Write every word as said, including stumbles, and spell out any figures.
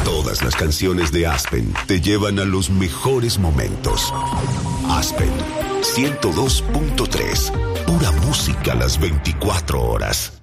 Todas las canciones de Aspen te llevan a los mejores momentos. Aspen ciento dos punto tres. Pura música las veinticuatro horas.